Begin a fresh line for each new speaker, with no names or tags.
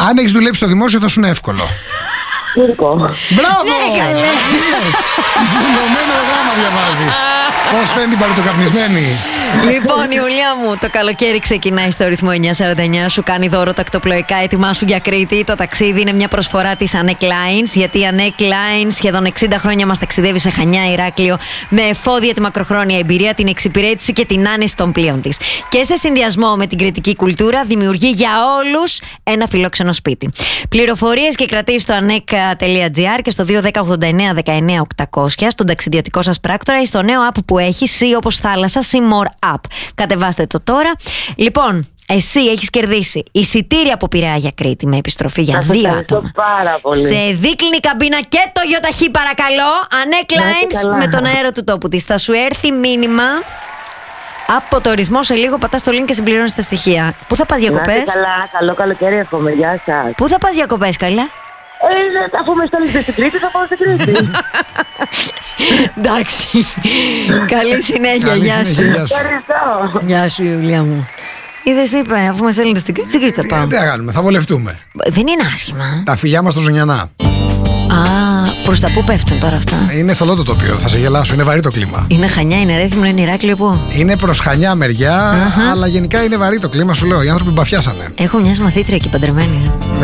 Αν έχεις δουλέψει στο δημόσιο θα σου είναι εύκολο. Μπράβο! Ενωμένο γράμμα διαβάζεις. Πώς φαίνεται την παλιτοκαπνισμένη.
Λοιπόν, Ιουλία μου, το καλοκαίρι ξεκινάει στο ρυθμό 949. Σου κάνει δώρο τακτοπλοϊκά. Έτοιμά σου για Κρήτη. Το ταξίδι είναι μια προσφορά της Anek Lines. Γιατί η Anek Lines σχεδόν 60 χρόνια μας ταξιδεύει σε Χανιά, Ηράκλειο, με εφόδια τη μακροχρόνια εμπειρία, την εξυπηρέτηση και την άνεση των πλοίων της. Και σε συνδυασμό με την κρητική κουλτούρα, δημιουργεί για όλους ένα φιλόξενο σπίτι. Πληροφορίες και κρατήσεις στο anek.gr και στο 2108919 στον ταξιδιωτικό σας πράκτορα ή στο νέο app που έχει, Sea όπως θάλασσα, Sea More App. Κατεβάστε το τώρα. Λοιπόν, εσύ έχεις κερδίσει εισιτήρια από Πειραιά για Κρήτη με επιστροφή για 2 άτομα.
Πάρα πολύ.
Σε δίκλινη καμπίνα και το γιοταχή, παρακαλώ. Anek Lines με τον αέρα του τόπου της. Θα σου έρθει μήνυμα από το ρυθμό σε λίγο. Πατάς το link και συμπληρώνεις τα στοιχεία. Πού θα πας διακοπές?
Καλά, καλό καλοκαίρι εύχομαι. Γεια σας.
Πού θα πας διακοπές, καλά?
Αφού με στέλνετε στην Κρήτη, θα πάω στην Κρήτη.
Εντάξει. Καλή συνέχεια. Γεια σου.
Ευχαριστώ.
Γεια σου, Ιουλία μου. Είδες τι είπε, αφού με στέλνετε στην Κρήτη, θα πάω.
Τι θα κάνουμε, θα βολευτούμε.
Δεν είναι άσχημα.
Τα φιλιά μας στο Ζωνιανά.
Προς τα πού πέφτουν τώρα αυτά?
Είναι θολό το τοπίο, θα σε γελάσω, είναι βαρύ το κλίμα.
Είναι Χανιά, είναι Ρέθυμνο, είναι Ηράκλειο, πού?
Είναι προς Χανιά μεριά, αλλά γενικά είναι βαρύ το κλίμα, σου λέω. Οι άνθρωποι μπαφιάσανε.
Έχω μια μαθήτρια εκεί παντρεμένη.